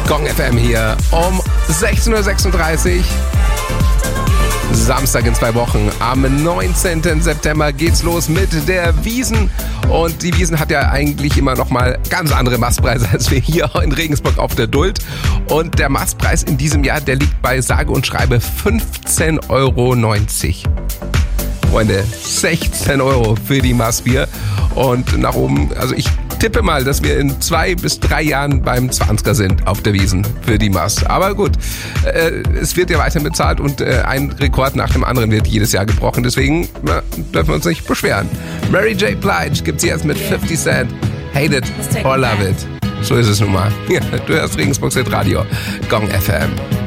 Gong FM hier um 16.36 Uhr. Samstag in 2 Wochen. Am 19. September geht's los mit der Wiesn. Und die Wiesn hat ja eigentlich immer noch mal ganz andere Mastpreise als wir hier in Regensburg auf der Duld. Und der Mastpreis in diesem Jahr, der liegt bei sage und schreibe 15,90 Euro. Freunde, 16 Euro für die Mastbier. Und nach oben, also ich tippe mal, dass wir in 2 bis 3 Jahren beim 20er sind auf der Wiesn für die Mast. Aber gut, es wird ja weiter bezahlt und ein Rekord nach dem anderen wird jedes Jahr gebrochen. Deswegen dürfen wir uns nicht beschweren. Mary J. Blige gibt sie jetzt mit 50 Cent. Hate it or love it. So ist es nun mal. Ja, du hörst Regensburg Radio, Gong FM.